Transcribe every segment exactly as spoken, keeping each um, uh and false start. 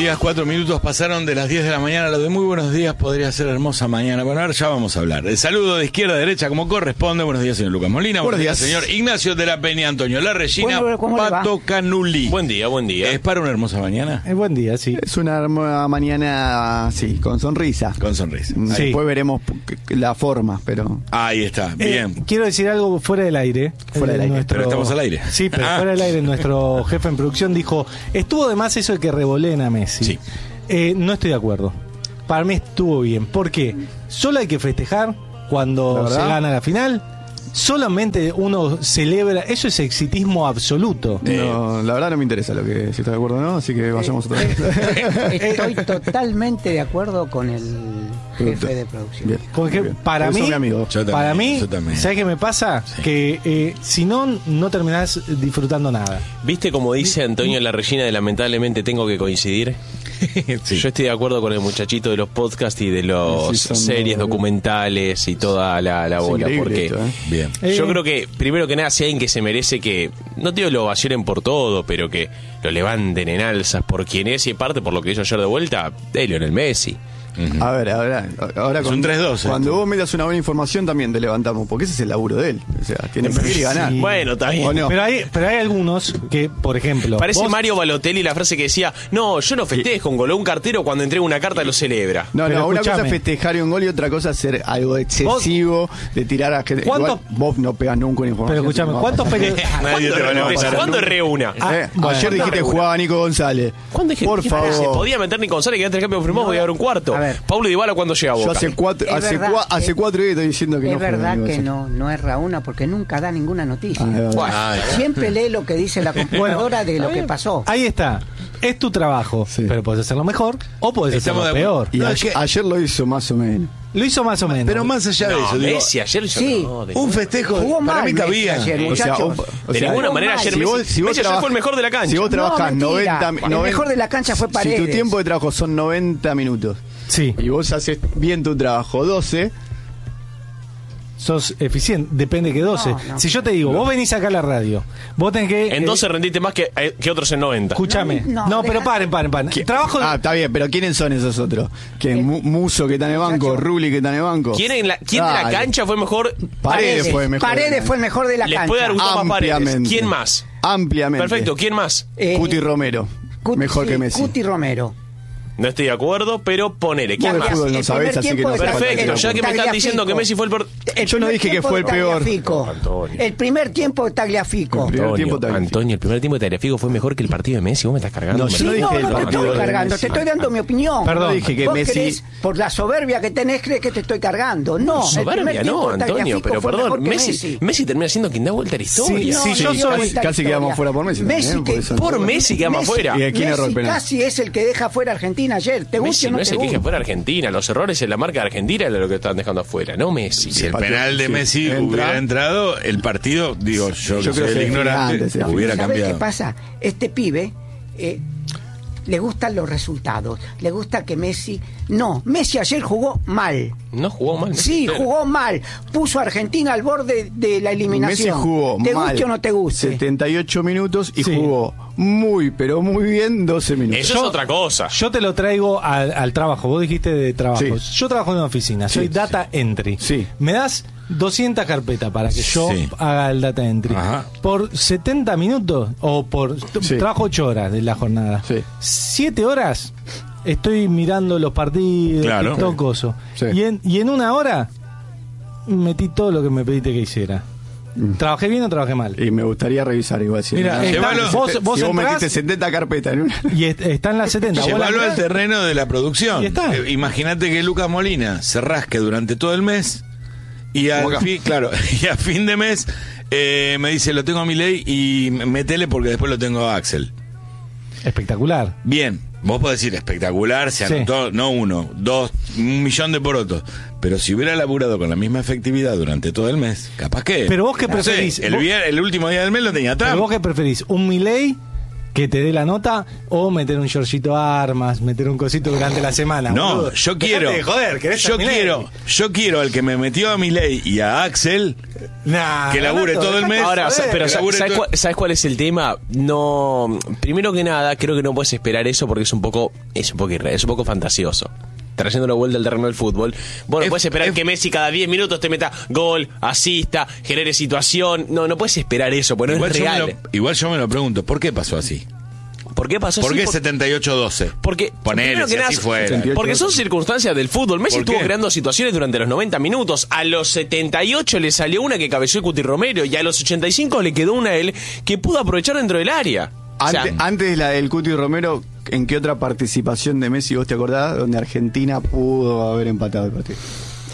días, cuatro minutos pasaron de las diez de la mañana. Lo de muy buenos días podría ser hermosa mañana. Bueno, ahora ya vamos a hablar. El saludo de izquierda a derecha como corresponde. Buenos días, señor Lucas Molina. Buenos, buenos días, días, señor Ignacio de la Peña, Antonio La Regina, bueno, Pato Canuli. Buen día, buen día. ¿Es para una hermosa mañana? Es buen día, sí. Es una hermosa mañana, sí, con sonrisa. Con sonrisa. Sí. Después veremos la forma, pero... Ahí está, bien. Eh, quiero decir algo fuera del aire. Fuera del aire. Nuestro... Pero estamos al aire. Sí, pero ah. fuera del aire. Nuestro jefe en producción dijo, estuvo de más eso de que revoleen a Messi. Sí. Eh, no estoy de acuerdo. Para mí estuvo bien. ¿Por qué? Solo hay que festejar cuando se gana la final. Solamente uno celebra. Eso es exitismo absoluto. No, la verdad no me interesa lo que si está de acuerdo o no, así que vayamos otra vez. Estoy totalmente de acuerdo con el jefe de producción. Bien. Porque Bien. para Eso mí, mi amigo. Yo también, para mí, yo también. ¿sabes qué me pasa? Sí. Que eh, si no, no terminás disfrutando nada. ¿Viste como dice Antonio La Regina de lamentablemente tengo que coincidir? Sí. Yo estoy de acuerdo con el muchachito de los podcasts y de los Sí, son series muy- documentales y toda la, la Es bola, increíble porque esto, ¿eh? Bien. Eh, yo creo que primero que nada si hay alguien que se merece que, no digo lo vacilen por todo, pero que lo levanten en alzas por quien es y en parte por lo que hizo ayer de vuelta, es Lionel Messi. Ujú. A ver, ahora, ahora Es con- un tres dos cuando esto. vos me das una buena información también te levantamos, porque ese es el laburo de él. O sea, tiene que ir y ganar. Sí. Bueno, está bien. ¿O no? Pero hay, pero hay algunos que, por ejemplo, Parece vos- Mario Balotelli la frase que decía, no, yo no festejo un gol, un cartero cuando entrega una carta lo celebra. No, Pero no, una cosa escuchame. es festejar un gol y otra cosa es ser algo excesivo de tirar a gente. ¿Cuánto- Igual vos no pegas nunca una información. Pero escuchame, no va a ¿cuántos pasar. periodistas? Nadie te va a levantar ¿Cuándo nunca. erré una? Ah, Eh, bueno. ayer dijiste que ¿Cuándo jugaba Nico González. ¿Cuándo dije Por ¿qué parece? favor. Podía meter Nico González que antes de cambio firmó, voy a dar un cuarto. A ver. Paulo Dybala cuando llega a Yo Boca. hace cuatro, Es hace, verdad, cua- hace es- cuatro días estoy diciendo que Es no juega verdad Nico que González. no, no erra una porque nunca da ninguna noticia. Ah, es verdad. Bueno, Ay, Siempre lee lo que dice la computadora de lo que pasó. Ahí está. Es tu trabajo, Sí. pero puedes hacerlo mejor o puedes Estamos hacerlo de peor. acuerdo. Y No, a- es que- ayer lo hizo más o menos. Lo hizo más o menos. Pero más allá de no, eso, digo, Messi ayer yo Sí. no, de, un festejo Jugó para mal mí Messi cabía. ayer, O sea, muchachos. o- o de sea, ninguna jugó manera mal. ayer Si Messi, vos- si vos Messi ayer traba- fue el mejor de la cancha. Si vos trabajás mentira. noventa, El noventa mejor de la cancha fue Si Paredes. tu tiempo de trabajo son noventa minutos Sí, y vos haces bien tu trabajo doce, sos eficiente. Depende que doce. No, no. Si yo te digo, vos venís acá a la radio, vos tenés que. En eh, doce rendiste más que, eh, que otros en noventa. Escúchame. No, No, no, pero deja- paren, paren, paren. Trabajo. ah, está bien, pero ¿quiénes son esos otros? ¿Quién? Mu- Muso que está en el banco, Muchacho. Rulli que está en el banco. ¿Quién, en la, quién de la Dale. cancha fue mejor? Paredes fue mejor. Paredes fue el mejor de la Les cancha. puede dar gustado más Paredes. Ampliamente. ¿Quién más? Ampliamente. Perfecto, ¿quién más? Eh, Cuti Romero. Cuti- mejor que sí, Messi. Cuti Romero. No estoy de acuerdo, pero ponele. ¿Quién Vos de más? fútbol no El sabés, primer así que tiempo no de hace falta Perfecto, que ya lo que me están Tagliafico. diciendo que Messi fue el peor. El Yo no primer dije que tiempo fue de el peor. Tagliafico. Antonio. El primer tiempo de Tagliafico. El primer tiempo Antonio, Tagliafico. Antonio, el primer tiempo de Tagliafico fue mejor que el partido de Messi. Vos me estás cargando. No, me yo no Sí, estás- no, dije no el te partido estoy de cargando, Messi. te estoy dando mi opinión. Perdón. No dije que Vos Messi. querés, por la soberbia que tenés, crees que te estoy cargando. No, el primer Soberbia, tiempo no, de Antonio, Tagliafico pero fue perdón, mejor que Messi, Messi termina siendo quien da vuelta a la historia. Sí, sí, yo yo soy- casi- casi quedamos fuera por Messi también, ¿eh? que, Porque son- Por Messi quedamos fuera. ¿Y a quién erró el Messi penal? casi es el que deja fuera a Argentina ayer. ¿Te gusta Messi o no no es te el que gusta? deja fuera a Argentina. Los errores en la marca de Argentina es lo que están dejando afuera, no Messi. Si el Patricio, penal de sí. Messi Entra. hubiera entrado, el partido, digo, yo, Yo que creo soy el que es ignorante, gigante, sí. hubiera ¿Sabés cambiado. qué pasa? Este pibe eh, le gustan los resultados. Le gusta que Messi... No, Messi ayer jugó mal. No jugó mal. Messi, Sí, pero- jugó mal. Puso a Argentina al borde de la Messi eliminación. jugó ¿Te mal guste o no te guste? setenta y ocho minutos y Sí. jugó muy, pero muy bien doce minutos. Eso Yo- es otra cosa. Yo te lo traigo al, al trabajo. Vos dijiste de trabajo. Sí. Yo trabajo en una oficina. Soy Sí, data entry. Sí. Me das doscientas carpetas para que yo Sí. haga el data entry. Ajá. Por setenta minutos o por... Sí. Trabajo ocho horas de la jornada. Sí. siete horas estoy mirando los partidos, Claro. TikTok, coso. Sí. Y, en, y en una hora metí todo lo que me pediste que hiciera. ¿Trabajé bien o trabajé mal? Y me gustaría revisar igual. Si Mira, no- está- Llévalo. vos, si vos vos entrás metiste setenta carpetas en una. y est- está en las setenta. Vos la Llevarlo al mirás, terreno de la producción. Y está. Eh, Imagínate que Lucas Molina se rasque durante todo el mes y al Como acá. fin, claro, y a fin de mes eh, me dice, lo tengo a mi ley y metele porque después lo tengo a Axel. espectacular. Bien, vos podés decir espectacular, se Sí. anotó, no uno, dos, un millón de porotos. Pero si hubiera laburado con la misma efectividad durante todo el mes, capaz que... Pero vos qué no sé, preferís, el, vos- vier- el último día del mes lo tenía ¿Pero Trump. vos qué preferís? ¿Un Milei que te dé la nota o meter un Georgito Armas, meter un cosito durante la semana. No, boludo. yo quiero. Dejate de joder, ¿querés yo a Milei? quiero, yo quiero al que me metió a Milei y a Axel Nah, que labure Renato, todo el dejate mes. de Ahora, joder. pero que sa- labure ¿sabes todo- cuál, sabes cuál es el tema? No, primero que nada, creo que no puedes esperar eso porque es un poco, es un poco irreal, es un poco fantasioso. Trayéndolo vuelta al terreno del fútbol. Bueno, Es- puedes esperar es- que Messi cada diez minutos te meta gol, asista, genere situación. No, no puedes esperar eso, porque no igual, es yo me real. lo, igual yo me lo pregunto, ¿por qué pasó así? ¿Por qué pasó ¿Por así? qué Por- setenta y ocho doce? Porque, Ponele, primero si que así nada, fuera. setenta y ocho. porque son circunstancias del fútbol. Messi ¿Por estuvo qué? creando situaciones durante los noventa minutos. A los setenta y ocho le salió una que cabeció el Cuti Romero y a los ochenta y cinco le quedó una a él que pudo aprovechar dentro del área. O sea, Ante- antes de la del Cuti Romero, ¿en qué otra participación de Messi vos te acordás donde Argentina pudo haber empatado el partido?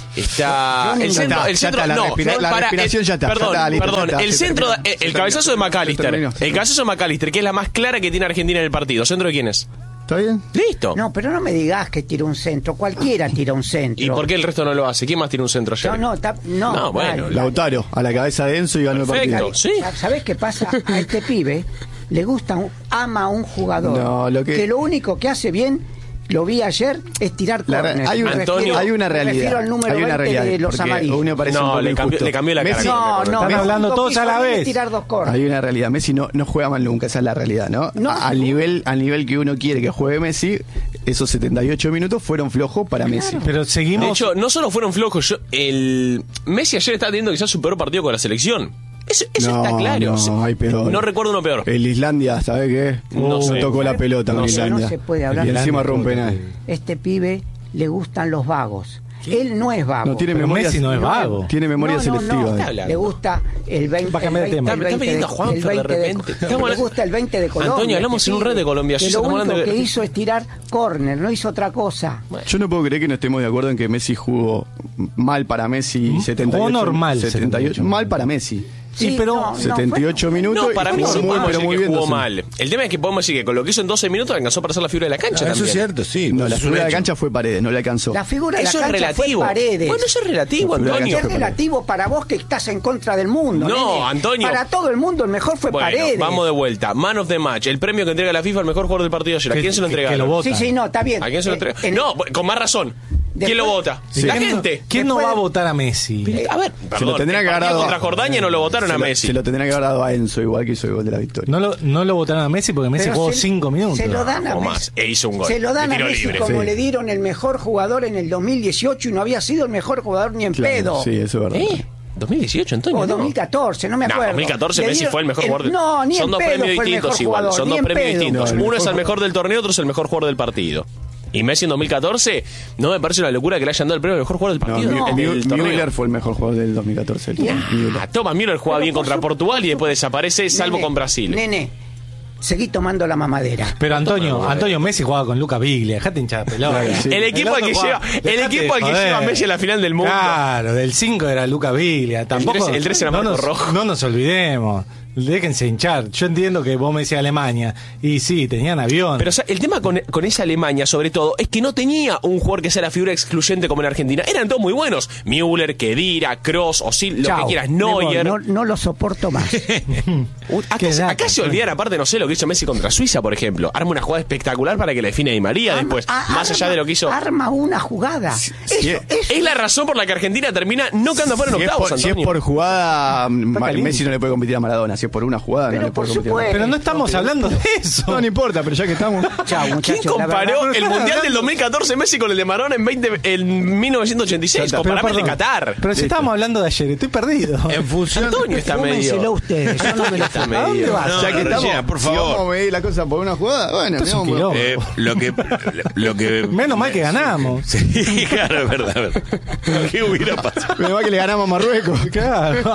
está Yo el ya centro, está, el ya centro está, la no, respira- la para- respiración el- ya está, ya Perdón, está, listo, perdón, ya está, el se centro, terminó, el, se el cabezazo de terminó, McAllister, se terminó, se el cabezazo de McAllister, que es la más clara que tiene Argentina en el partido. ¿Centro de quién es? ¿Está bien? Listo. No, pero no me digas que tira un centro. Cualquiera tira un centro. ¿Y por qué el resto no lo hace? ¿Quién más tiene un centro ayer? No, no, ta- no. No, bueno, dale, Lautaro, a la cabeza de Enzo y ganó el Perfecto. partido. Sí. ¿Sabés qué pasa? A este pibe le gusta, un- ama a un jugador No, lo que- lo único que hace bien, lo vi ayer, es tirar La re- córner. hay, un- Me Antonio- hay una me realidad. refiero al número hay una veinte realidad. de los porque amarillos. uno parece No, un poco le cambió- injusto. le cambió la cara. Messi- No, no, Están Messi hablando lo todos quiso a la hacer vez. tirar dos córner. Hay una realidad. Messi no, no juega mal nunca, esa es la realidad, ¿no? No, A- al, no. nivel, al nivel que uno quiere que juegue Messi, esos setenta y ocho minutos fueron flojos para Messi. Pero De seguimos. hecho, no solo fueron flojos, yo, el Messi ayer está teniendo quizás su peor partido con la selección. Eso, eso No, está claro. no, O sea, hay peor. no recuerdo uno peor. El Islandia, ¿sabes qué? No sé. tocó la pelota No con sé. Islandia. No se puede hablar y de encima Islandia, rompe puta nada. que- Este pibe le gustan los vagos. Él no es vago. No tiene Pero memoria. Messi no es vago. Tiene memoria No, no, no. selectiva. Está hablando. Le gusta el veinte. Va a cambiar de el tema. veinte, Está pidiendo a el Juanfer de veinte repente. le Estamos- gusta el veinte de Colombia. Antonio, hablamos este en un red de pibe, Colombia, que ayer lo estamos único hablando de- que hizo es tirar córner, no hizo otra cosa. Yo no puedo creer que no estemos de acuerdo en que Messi jugó mal para Messi setenta y ocho. Jugó normal, setenta y ocho. setenta y ocho. Mal para Messi. Sí, pero no, no, setenta y ocho fue- minutos. No, para y mí jugó sí muy, podemos pero decir muy que bien. jugó entonces. mal. El tema es que podemos decir que con lo que hizo en doce minutos alcanzó para hacer la figura de la cancha Ah, eso también. es cierto, sí. No, la eso es un figura de hecho. cancha fue Paredes, no le alcanzó. La figura de Eso la es cancha relativo. fue Paredes. Bueno, eso es relativo, La figura de la Antonio. Es cancha fue relativo para vos que estás en contra del mundo. No, nene. Antonio. Para todo el mundo el mejor fue Bueno, Paredes. vamos de vuelta. Man of the match, el premio que entrega la FIFA al mejor jugador del partido ayer. ¿A Que- quién se lo que- que entregaron? lo vota. Sí, sí, no, está bien. ¿A quién se lo Eh, entrega? en- No, con más razón. ¿Quién lo Después- vota? Sí. La ¿Quién no- gente. ¿Quién no va a Después- votar a Messi? Eh, A ver, Se perdón, lo tendría el que haber partido dado contra a- Jordania no lo votaron se a lo- Messi. Se lo tendría que haber dado a Enzo, igual que hizo el gol de la victoria. No lo, no lo votaron a Messi porque Messi Pero jugó se- cinco minutos. Se lo dan a O Messi. más, e hizo un gol. Se lo dan de a tiro Messi libre. como Sí. le dieron el mejor jugador en el dos mil dieciocho y no había sido el mejor jugador ni en Claro, pedo. Sí, eso es verdad. ¿Eh? ¿dos mil dieciocho, Antonio? O no. dos mil catorce, no me No, acuerdo. dos mil catorce Le Messi dieron- fue el mejor el- jugador. No, ni Son en dos pedo premios fue el distintos mejor igual. jugador, Son ni dos en premios pedo. distintos. No, el Uno es mejor- el mejor del torneo, otro es el mejor jugador del partido. Y Messi en dos mil catorce, no me parece una locura que le hayan dado el premio al mejor jugador del No, partido. Mü- en el Mü- torneo. Müller fue el mejor jugador del dos mil catorce. el Müller. Ah, Thomas Müller juega Pero bien por contra su- Portugal y después desaparece, salvo Nene, con Brasil. Nene, seguí tomando la mamadera. Pero Antonio, Antonio Messi jugaba con Luca Biglia, dejate hinchar la pelota. Claro, sí. El equipo al que otro lleva, jugaba- el dejate equipo al que de joder. lleva a Messi a la final del mundo. Claro, del cinco era Luca Biglia. Tampoco, tres- el tres era no Marco nos, Rojo. No nos olvidemos. Déjense hinchar. Yo entiendo que vos me decías Alemania. Y sí, tenían avión. Pero o sea, el tema con, con esa Alemania, sobre todo, es que no tenía un jugador que sea la figura excluyente como en Argentina. Eran todos muy buenos. Müller, Khedira, Kroos, Osil, lo Chao, que quieras, me voy, Neuer. No, no lo soporto más. Uh, acá, Qué se- dato, acá se olvidan, aparte, no sé, lo que hizo Messi contra Suiza, por ejemplo. Arma una jugada espectacular para que la define Di María Arma- después. a- Más allá arma- de lo que hizo. Arma una jugada. sí, Eso, eso. Es la razón por la que Argentina termina no quedando fuera en Si es, octavos, por, si es Antonio. por jugada, Ma- caliente. Messi no le puede competir a Maradona. Si es por una jugada, Pero no le por puede competir a supuesto. Pero no estamos hablando de eso. No, no importa, pero ya que estamos. Chao, ¿Quién muchachos. la comparó verdad- el Mundial del dos mil catorce Messi con el de Maradona en, veinte, en mil novecientos ochenta y seis? Pero, Comparame el de perdón, Qatar. Pero si estábamos hablando de ayer, estoy perdido. En función. Antonio está Fúmenselo medio... ustedes, yo no me lo Está fumo. ¿A dónde medio... vas? No, ya que no, estamos, Regina, por si favor. vamos a medir la cosa por una jugada, bueno, Esto es un miramos- quilombo. Eh, lo que. Lo que Menos mal que ganamos. Sí, claro, es verdad. es verdad. ¿Qué hubiera pasado? Menos mal que le ganamos a Marruecos. Claro.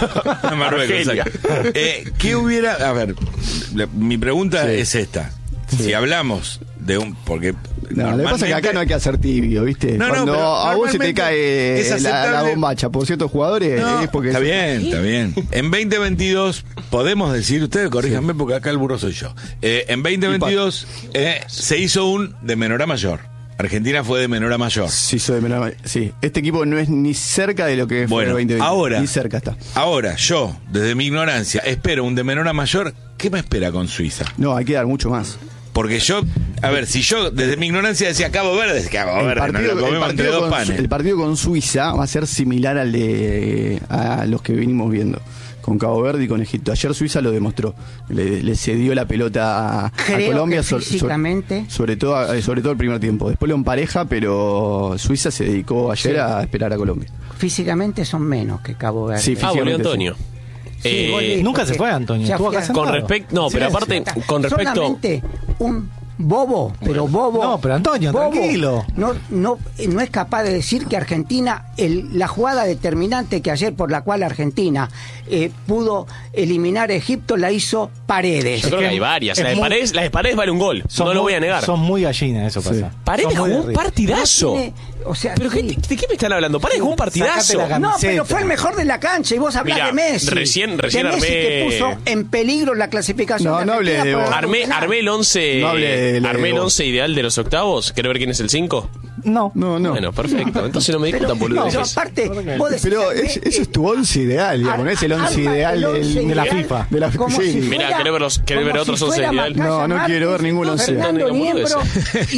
A Marruecos, Argelia. exacto. Eh, ¿Qué hubiera.? A ver, la- mi pregunta Sí. es esta. Si hablamos de un. Porque. No, lo que pasa es que acá no hay que hacer tibio, ¿viste? No, no, Cuando pero a vos se te normalmente cae es la, la aceptable. bombacha por ciertos jugadores, No, es porque está bien, está bien. En veinte veintidós podemos decir, ustedes corríjanme porque acá el burro soy yo. Eh, en veinte veintidós eh, se hizo un de menor a mayor. Argentina fue de menor a mayor. Sí, soy de menor a mayor. Sí, este equipo no es ni cerca de lo que fue Bueno, el veinte veinte. ahora, Ni cerca está. Ahora, yo, desde mi ignorancia, espero un de menor a mayor. ¿Qué me espera con Suiza? No, hay que dar mucho más. Porque yo, a ver, si yo desde mi ignorancia decía Cabo Verde, Cabo El Verde, partido, nos lo comemos el entre partido dos con, panes. el partido con Suiza va a ser similar al de a los que venimos viendo con Cabo Verde y con Egipto. Ayer Suiza lo demostró, le, le cedió la pelota a, a Creo Colombia, que so- físicamente- so- sobre todo sobre todo el primer tiempo. Después lo empareja, pero Suiza se dedicó ayer Sí. a esperar a Colombia. Físicamente son menos que Cabo Verde. Sí, Ah, volvió físicamente Antonio. Sí, Eh, volví, nunca porque se fue, Antonio, ya estuvo fui acá a- sentado. Con respecto, no, pero aparte, con respecto, Solamente un bobo, pero bobo. No, pero Antonio, bobo, tranquilo. No, no, no es capaz de decir que Argentina, el, la jugada determinante que ayer por la cual Argentina eh, pudo eliminar a Egipto la hizo Paredes. yo creo que hay varias. La de Paredes, la de Paredes vale un gol. Son No lo muy- voy a negar. Son muy gallinas, eso Sí. pasa. Paredes Son muy jugó de un arriba. partidazo. Tiene- o sea, ¿Pero qué, sí. de qué me están hablando? Paredes jugó un partidazo. Sácate la No, camiseta. pero fue el mejor de la cancha y vos hablás Mirá, de Messi. recién- recién de Messi armé- que puso en peligro la clasificación. No, de no hable Argentina de por vos. el Armé, penal. armé el once. No hable de lo de armé el vos. once ideal de los octavos. ¿Quiero ver quién es el cinco? No. No, no. Bueno, perfecto. Entonces no me discutan Pero, no, boludeces. aparte, vos decís, Pero eh, es- eso es tu once ideal, digamos, no es el once arma ideal el once del- de la ideal FIFA. De la FIFA, como sí. si Mirá, fuera- ¿querés ver los- querés ver como otros si once fuera ideal? Macaya No, no Martins, quiero ver ningún once Fernando ideal. Niembro, y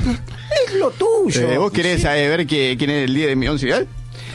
es lo tuyo. Eh, ¿Vos querés Sí. eh, ver que- quién es el día de mi once ideal?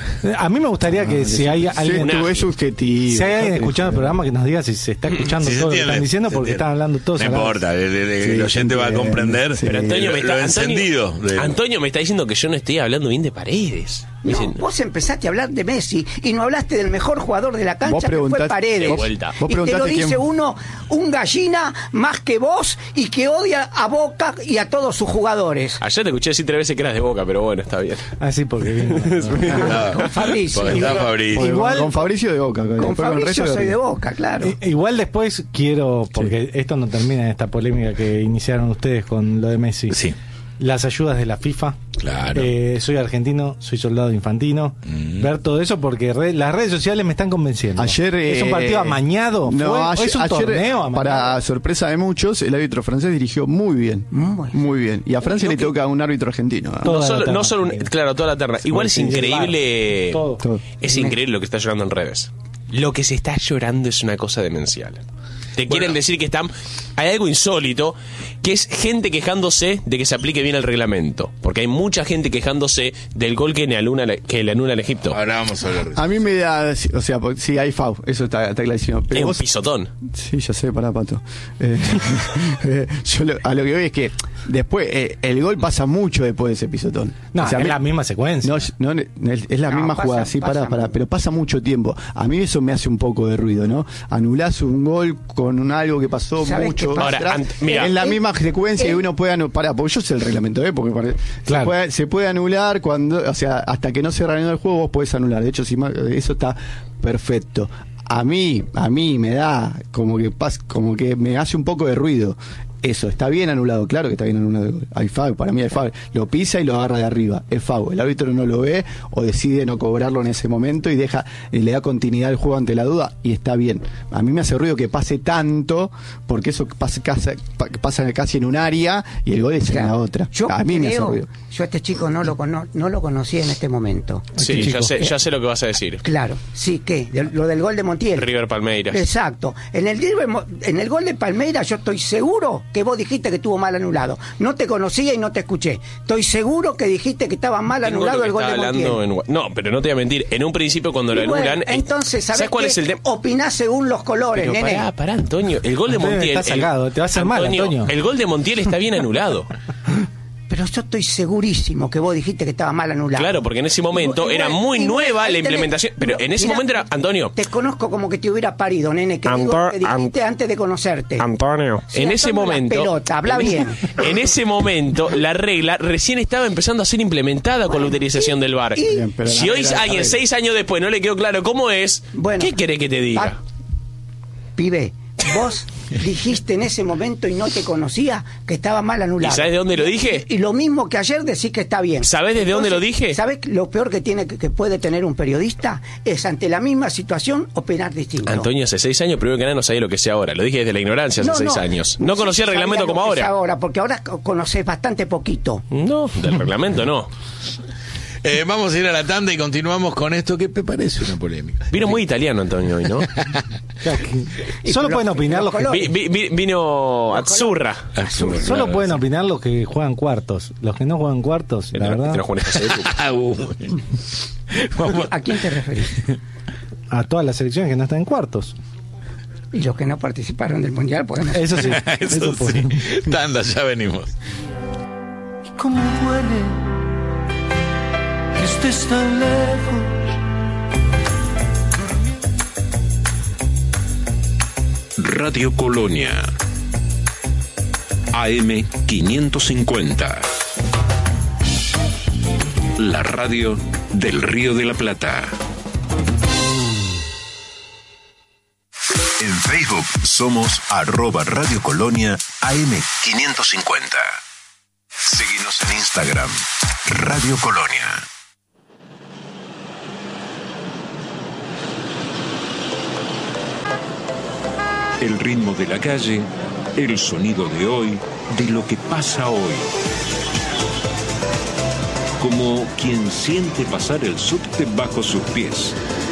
A mí me gustaría que si hay alguien, Sí, tú, es subjetivo. si hay alguien escuchando el programa que nos diga si se está escuchando Sí, se todo lo que entiende, están diciendo, se porque entiende. están hablando todos. No a la vez. importa, el, el- el Sí, oyente va a sí, comprender. sí. Pero Antonio me lo está encendido. Antonio, de- Antonio me está diciendo que yo no estoy hablando bien de Paredes. Me No, dicen, vos empezaste a hablar de Messi y no hablaste del mejor jugador de la Vos cancha, que fue preguntaste- Paredes. De vuelta. Vos Y te lo preguntaste dice quién- uno, un gallina más que vos y que odia a Boca y a todos sus jugadores. ayer te escuché decir tres veces que eras de Boca, pero bueno, está bien. Ah, sí, porque vino. Ah, Con Fabricio. porque está Fabricio. Porque Igual- con Fabricio de Boca. Con después Fabricio Reyes soy de River. Boca, claro. I- Igual después quiero, porque esto no termina en esta polémica que iniciaron ustedes con lo de Messi. Sí. Las ayudas de la FIFA. Claro. Eh, soy argentino, soy soldado infantino. Mm. Ver todo eso porque re- las redes sociales me están convenciendo. Ayer ¿Es un eh, partido amañado? No, ¿Fue? ayer, ¿Es un ayer, torneo amañado? para sorpresa de muchos, el árbitro francés dirigió muy bien. Muy bien. Muy bien. Y a Francia Lo le que- toca un árbitro argentino. ¿eh? Todo. No Toda solo, la no terna. solo un- claro, toda la terna. Igual es sí, increíble. Todo. Todo. Es increíble lo que está llorando en redes. Lo que se está llorando es una cosa demencial. Te quieren decir que están. Hay algo insólito, que es gente quejándose de que se aplique bien el reglamento. Porque hay mucha gente quejándose del gol que le anula, que le anula al Egipto. Ahora vamos a hablar de eso. A mí me da. O sea, porque- sí, hay F A U, eso está, está clarísimo. Pero Es un vos- pisotón. Sí, ya sé, pará, Pato. Eh, eh, yo lo- a lo que voy es que después, eh, el gol pasa mucho después de ese pisotón. No, O sea, a es mí- la misma secuencia. No, no, es es la No, misma pasa- jugada, sí, pará, pasa pará, mucho. pero pasa mucho tiempo. A mí eso me hace un poco de ruido, ¿no? Anulás un gol con un algo que pasó ¿Sabés mucho qué pasa? Ahora, atrás, ant- mira. en la Eh, misma secuencia eh, y uno puede anular, pará, porque yo sé el reglamento, ¿eh? Porque pare- Claro. se, puede, se puede anular cuando, o sea, hasta que no se reanude el juego vos podés anular. De hecho, si ma- eso está perfecto. A mí, a mí me da como que pas, como que me hace un poco de ruido. Eso, está bien anulado, claro que está bien anulado. Hay foul, para mí hay foul. Lo pisa y lo agarra de arriba. Es foul. El árbitro no lo ve o decide no cobrarlo en ese momento y deja y le da continuidad al juego ante la duda y está bien. A mí me hace ruido que pase tanto porque eso pasa, pasa, pasa casi en un área y el gol es en la Claro. otra. Yo A mí me hace creo- ruido. Yo a este chico no lo, cono- no lo conocía en este momento. Sí, chico. ya sé, ya sé lo que vas a decir. Claro, sí, ¿qué? De- lo del gol de Montiel. River Palmeiras. Exacto. En el, River Mo- en el gol de Palmeiras yo estoy seguro que vos dijiste que estuvo mal anulado. No te conocía y no te escuché. Estoy seguro que dijiste que estaba mal Tengo anulado lo que el gol está de Montiel. hablando en- No, pero no te voy a mentir. En un principio, cuando lo Y bueno, anulan. eh, entonces, ¿sabés, cuál qué? es el tema? Opinás según los colores, Pero nene. pará, pará, Antonio. El gol de Antonio Montiel. está sacado, el- te va a hacer mal, Antonio. El gol de Montiel está bien anulado. Pero yo estoy segurísimo que vos dijiste que estaba mal anulado. Claro, porque en ese momento Y- y era bueno, muy y bueno, nueva ahí la tenés- implementación. Pero en ese Mirá, momento era. Antonio. Te conozco como que te hubiera parido, nene, que, digo Anto- que dijiste An- antes de conocerte. Antonio. Sí, en ese Antonio, la momento. pelota, habla en, bien. En ese momento, la regla recién estaba empezando a ser implementada con la utilización del V A R. y- Bien, pero Si la hoy regla- alguien seis años después no le quedó claro cómo es, Bueno, ¿qué quiere que te diga? Pa- Pibe, vos dijiste en ese momento y no te conocía que estaba mal anulado. ¿Y sabes de dónde lo dije? Y lo mismo que ayer decís que está bien. ¿Sabés desde dónde lo dije? ¿Sabés lo peor que tiene que puede tener un periodista? Es ante la misma situación opinar distinto. Antonio, hace seis años, primero que nada, no sabía lo que sé ahora. Lo dije desde la ignorancia hace no, seis no, años. No conocía el reglamento como ahora. ahora. Porque ahora conocés bastante poquito. No, del reglamento no. Eh, vamos a ir a la tanda y continuamos con esto que me parece una polémica. Vino muy italiano Antonio hoy, ¿no? Solo pueden opinar los que... Vi, vi, vi, vino Azzurra. Azzurra. Solo Claro, pueden sí. opinar los que juegan cuartos. Los que no juegan cuartos, la No, verdad, no juegan esta serie. Ah, uh. Vamos- ¿A quién te referís? a todas las selecciones que no están en cuartos. Y los que no participaron del Mundial podemos... Eso sí. Eso eso puede. sí. Tanda, ya venimos. ¿Cómo duele que estés tan lejos? Radio Colonia A M quinientos cincuenta, la radio del Río de la Plata. En Facebook somos arroba Radio Colonia A M quinientos cincuenta. Seguinos en Instagram, Radio Colonia. El ritmo de la calle, el sonido de hoy, de lo que pasa hoy. Como quien siente pasar el subte bajo sus pies.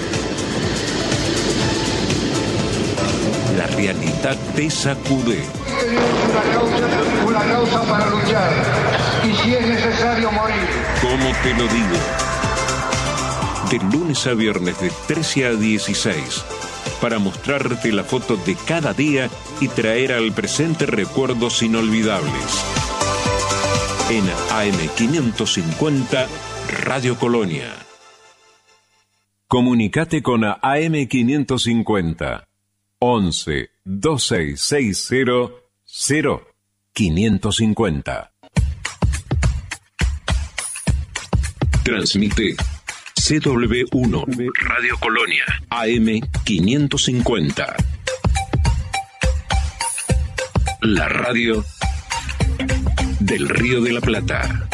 La realidad te sacude. Una causa, una causa para luchar, y si es necesario morir. ¿Cómo te lo digo? De lunes a viernes de trece a dieciséis, para mostrarte la foto de cada día y traer al presente recuerdos inolvidables. En A M quinientos cincuenta, Radio Colonia. Comunicate con A M quinientos cincuenta. once, dos seis seis cero, cero, quinientos cincuenta. Transmite C W uno, Radio Colonia, A M quinientos cincuenta. La radio del Río de la Plata.